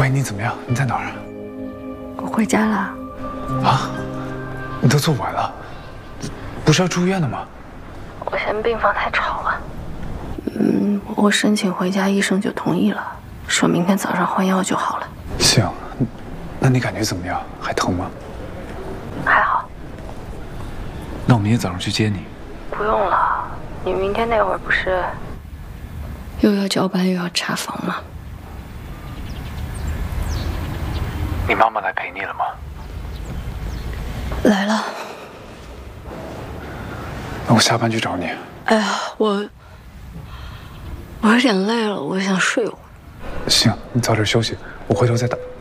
喂，你怎么样？你在哪儿啊？ 我回家了。 啊？你都做完了？不是要住院了吗？ 我嫌病房太吵了。我申请回家，医生就同意了，说明天早上换药就好了。 行，那你感觉怎么样？还疼吗？ 还好。 那我明天早上去接你。 不用了，你明天那会儿不是又要交班又要查房吗？ 你妈妈来陪你了吗？ 来了。 那我下班去找你。 哎呀，我有点累了，我想睡会儿。 行，你早点休息，我回头再打。